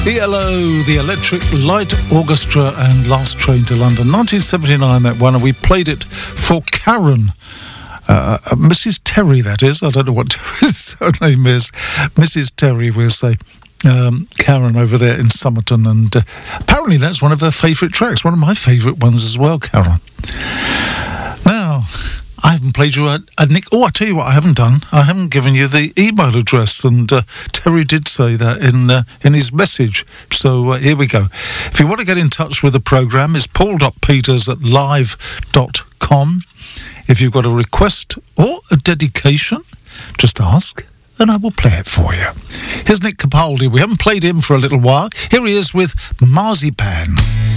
ELO, the Electric Light Orchestra, and Last Train to London, 1979, that one, and we played it for Karen. Mrs. Terry, that is. I don't know what Terry's surname is. Mrs. Terry, we'll say. Karen over there in Somerton, and apparently that's one of her favourite tracks, one of my favourite ones as well, Karen. Now, I haven't played you a Nick. Oh, I tell you what I haven't done. I haven't given you the email address, and Terry did say that in his message. So here we go. If you want to get in touch with the programme, it's paul.peters@live.com. If you've got a request or a dedication, just ask, and I will play it for you. Here's Nick Capaldi. We haven't played him for a little while. Here he is with Marzipan.